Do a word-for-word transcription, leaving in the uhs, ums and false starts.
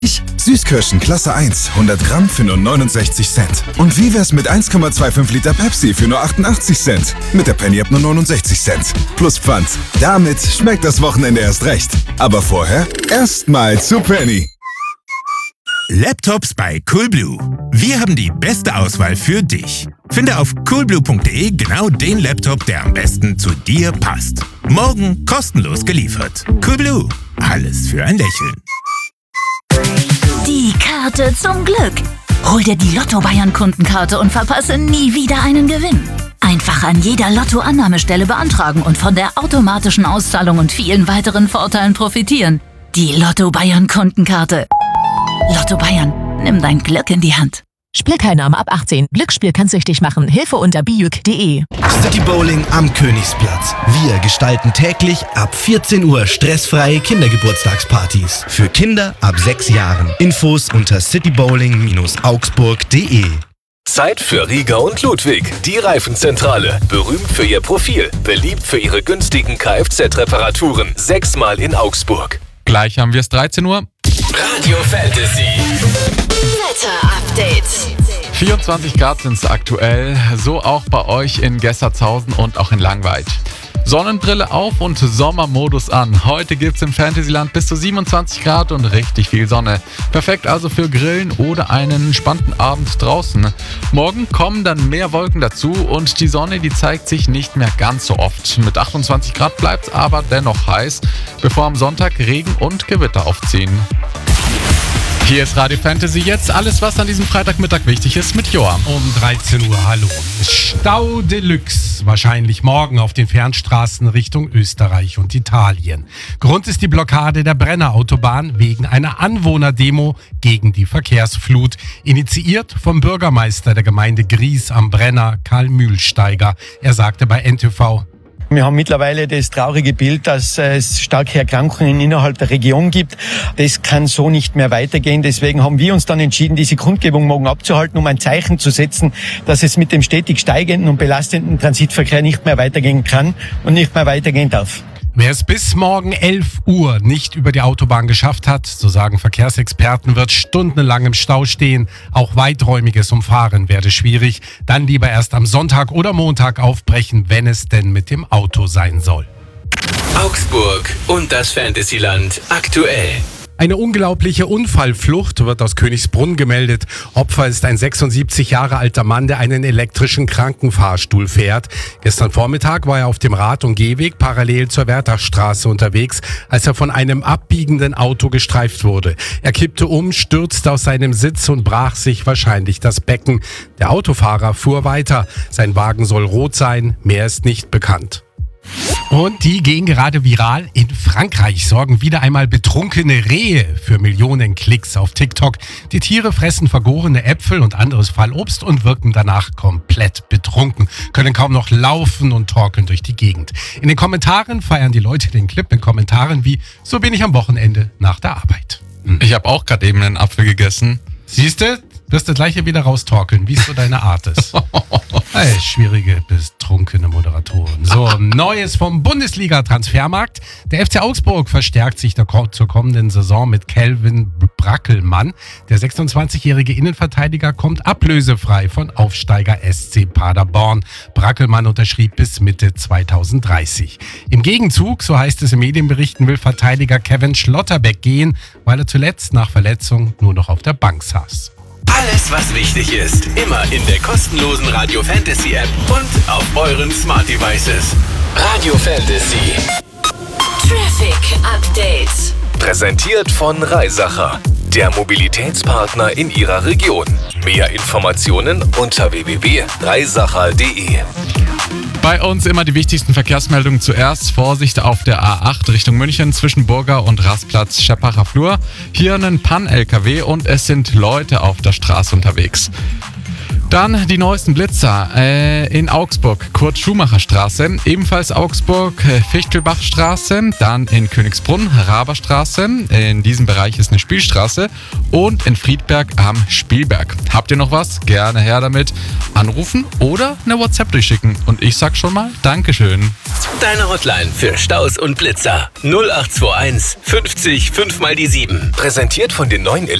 Süßkirschen Klasse eins, hundert Gramm für nur neunundsechzig Cent. Und wie wär's mit eins Komma fünfundzwanzig Liter Pepsi für nur achtundachtzig Cent? Mit der Penny App nur neunundsechzig Cent. Plus Pfand. Damit schmeckt das Wochenende erst recht. Aber vorher erstmal zu Penny. Laptops bei Coolblue. Wir haben die beste Auswahl für dich. Finde auf coolblue punkt de genau den Laptop, der am besten zu dir passt. Morgen kostenlos geliefert. Coolblue. Alles für ein Lächeln. Die Karte zum Glück. Hol dir die Lotto Bayern Kundenkarte und verpasse nie wieder einen Gewinn. Einfach an jeder Lotto-Annahmestelle beantragen und von der automatischen Auszahlung und vielen weiteren Vorteilen profitieren. Die Lotto Bayern Kundenkarte. Lotto Bayern, nimm dein Glück in die Hand. Spielteilnahme ab achtzehn. Glücksspiel kann süchtig machen. Hilfe unter biuk punkt de. City Bowling am Königsplatz. Wir gestalten täglich ab vierzehn Uhr stressfreie Kindergeburtstagspartys. Für Kinder ab sechs Jahren. Infos unter citybowling Bindestrich augsburg punkt de. Zeit für Rieger und Ludwig, die Reifenzentrale. Berühmt für ihr Profil, beliebt für ihre günstigen Kfz-Reparaturen. Sechsmal in Augsburg. Gleich haben wir es dreizehn Uhr. Radio Fantasy. Wetter-Update. vierundzwanzig Grad sind es aktuell, so auch bei euch in Gessertshausen und auch in Langweid. Sonnenbrille auf und Sommermodus an. Heute gibt's im Fantasyland bis zu siebenundzwanzig Grad und richtig viel Sonne. Perfekt also für Grillen oder einen entspannten Abend draußen. Morgen kommen dann mehr Wolken dazu und die Sonne, die zeigt sich nicht mehr ganz so oft. Mit achtundzwanzig Grad bleibt's aber dennoch heiß, bevor am Sonntag Regen und Gewitter aufziehen. Hier ist Radio Fantasy, jetzt alles, was an diesem Freitagmittag wichtig ist, mit Joam. Um dreizehn Uhr, hallo. Stau Deluxe, wahrscheinlich morgen auf den Fernstraßen Richtung Österreich und Italien. Grund ist die Blockade der Brenner Autobahn wegen einer Anwohnerdemo gegen die Verkehrsflut. Initiiert vom Bürgermeister der Gemeinde Gries am Brenner, Karl Mühlsteiger. Er sagte bei N T V: Wir haben mittlerweile das traurige Bild, dass es starke Erkrankungen innerhalb der Region gibt. Das kann so nicht mehr weitergehen. Deswegen haben wir uns dann entschieden, diese Kundgebung morgen abzuhalten, um ein Zeichen zu setzen, dass es mit dem stetig steigenden und belastenden Transitverkehr nicht mehr weitergehen kann und nicht mehr weitergehen darf. Wer es bis morgen elf Uhr nicht über die Autobahn geschafft hat, so sagen Verkehrsexperten, wird stundenlang im Stau stehen. Auch weiträumiges Umfahren werde schwierig. Dann lieber erst am Sonntag oder Montag aufbrechen, wenn es denn mit dem Auto sein soll. Augsburg und das Fantasyland aktuell. Eine unglaubliche Unfallflucht wird aus Königsbrunn gemeldet. Opfer ist ein sechsundsiebzig Jahre alter Mann, der einen elektrischen Krankenfahrstuhl fährt. Gestern Vormittag war er auf dem Rad- und Gehweg parallel zur Wertachstraße unterwegs, als er von einem abbiegenden Auto gestreift wurde. Er kippte um, stürzte aus seinem Sitz und brach sich wahrscheinlich das Becken. Der Autofahrer fuhr weiter. Sein Wagen soll rot sein, mehr ist nicht bekannt. Und die gehen gerade viral. In Frankreich sorgen wieder einmal betrunkene Rehe für Millionen Klicks auf TikTok. Die Tiere fressen vergorene Äpfel und anderes Fallobst und wirken danach komplett betrunken, können kaum noch laufen und torkeln durch die Gegend. In den Kommentaren feiern die Leute den Clip mit Kommentaren wie: So bin ich am Wochenende nach der Arbeit. Hm. Ich habe auch gerade eben einen Apfel gegessen. Siehste, wirst du gleich hier wieder raustorkeln, wie es so deine Art ist. Hey, schwierige, betrunkene Moderatoren. So, Neues vom Bundesliga-Transfermarkt. Der F C Augsburg verstärkt sich der, zur kommenden Saison mit Kelvin Brackelmann. Der sechsundzwanzigjährige Innenverteidiger kommt ablösefrei von Aufsteiger S C Paderborn. Brackelmann unterschrieb bis Mitte zweitausenddreißig. Im Gegenzug, so heißt es in Medienberichten, will Verteidiger Kevin Schlotterbeck gehen, weil er zuletzt nach Verletzung nur noch auf der Bank saß. Alles, was wichtig ist, immer in der kostenlosen Radio Fantasy App und auf euren Smart Devices. Radio Fantasy. Traffic Update. Präsentiert von Reisacher, der Mobilitätspartner in Ihrer Region. Mehr Informationen unter w w w punkt reisacher punkt de. Bei uns immer die wichtigsten Verkehrsmeldungen zuerst. Vorsicht auf der A acht Richtung München zwischen Burger und Rastplatz Scheppacher Flur. Hier ein Pan-L K W und es sind Leute auf der Straße unterwegs. Dann die neuesten Blitzer äh, in Augsburg, Kurt-Schumacher-Straße, ebenfalls Augsburg, äh, Fichtelbachstraße, dann in Königsbrunn, Raberstraße, in diesem Bereich ist eine Spielstraße und in Friedberg am Spielberg. Habt ihr noch was? Gerne her damit. Anrufen oder eine WhatsApp durchschicken. Und ich sag schon mal Dankeschön. Deine Hotline für Staus und Blitzer null acht zwei eins fünfzig fünf mal die sieben. Präsentiert von den neuen